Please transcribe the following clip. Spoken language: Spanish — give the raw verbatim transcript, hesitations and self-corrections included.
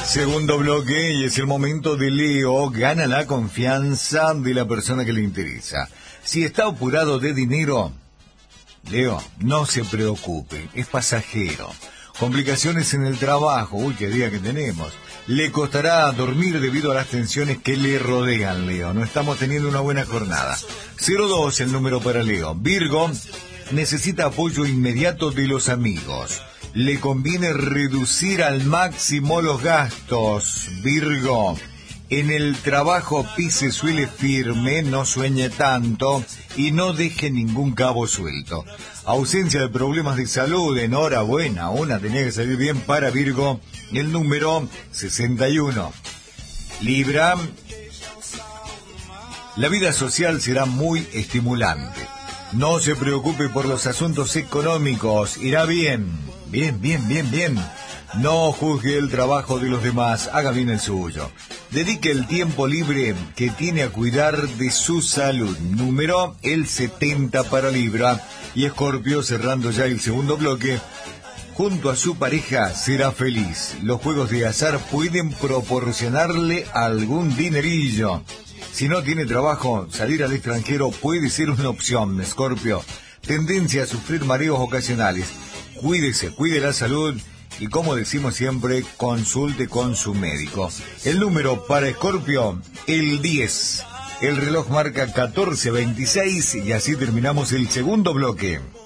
Segundo bloque y es el momento de Leo. Gana la confianza de la persona que le interesa. Si está apurado de dinero, Leo, no se preocupe, es pasajero. Complicaciones en el trabajo, uy, qué día que tenemos. Le costará dormir debido a las tensiones que le rodean, Leo. No estamos teniendo una buena jornada. cero dos el número para Leo. Virgo, necesita apoyo inmediato de los amigos. Le conviene reducir al máximo los gastos. Virgo, en el trabajo pise suele firme, no sueñe tanto y no deje ningún cabo suelto. Ausencia de problemas de salud, enhorabuena, una tenía que salir bien para Virgo. El número sesenta y uno. Libra, la vida social será muy estimulante. No se preocupe por los asuntos económicos, irá bien. Bien, bien, bien, bien. No juzgue el trabajo de los demás, haga bien el suyo. Dedique el tiempo libre que tiene a cuidar de su salud. Número el setenta para Libra. Y Escorpio, cerrando ya el segundo bloque, junto a su pareja será feliz. Los juegos de azar pueden proporcionarle algún dinerillo. Si no tiene trabajo, salir al extranjero puede ser una opción, Escorpio. Tendencia a sufrir mareos ocasionales. Cuídese, cuide la salud y, como decimos siempre, consulte con su médico. El número para Escorpio, el diez. El reloj marca catorce veintiséis y así terminamos el segundo bloque.